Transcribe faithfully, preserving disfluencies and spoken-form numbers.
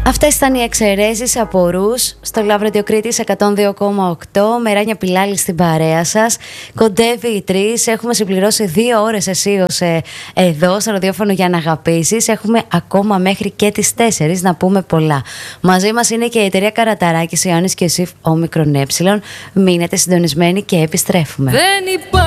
Αυτές ήταν οι εξαιρέσεις από Ρους στο Love Radio Κρήτης εκατόν δύο κόμμα οκτώ. Με Ράνια Πιλάλη στην παρέα σας. Κοντεύει οι τρεις. Έχουμε συμπληρώσει δύο ώρες αισίως ε, εδώ στο ραδιόφωνο για να αγαπήσεις. Έχουμε ακόμα μέχρι και τις τέσσερις να πούμε πολλά. Μαζί μας είναι και η εταιρεία Καραταράκης, Ιωάννης και Ιωσήφ Όμικρον Ε. Μείνετε συντονισμένοι και επιστρέφουμε. Δεν